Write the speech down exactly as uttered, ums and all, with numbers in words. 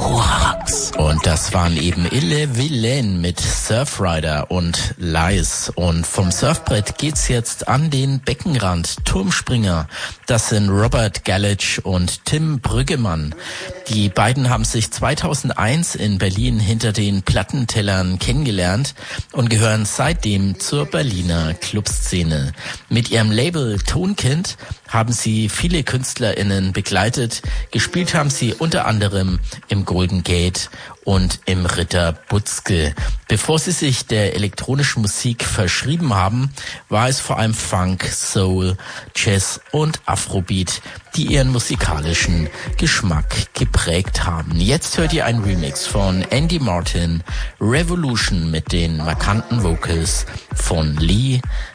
Quacks. Und das waren eben Ille Villain mit Surfrider und Lies. Und vom Surfbrett geht's jetzt an den Beckenrand. Turmspringer, das sind Robert Gallagher und Tim Brüggemann. Die beiden haben sich zweitausendeins in Berlin hinter den Plattentellern kennengelernt und gehören seitdem zur Berliner Clubszene. Mit ihrem Label Tonkind haben sie viele KünstlerInnen begleitet. Gespielt haben sie unter anderem im Golden Gate und im Ritter Butzke. Bevor sie sich der elektronischen Musik verschrieben haben, war es vor allem Funk, Soul, Jazz und Afrobeat, die ihren musikalischen Geschmack geprägt haben. Jetzt hört ihr einen Remix von Andy Martin, Revolution mit den markanten Vocals von Lee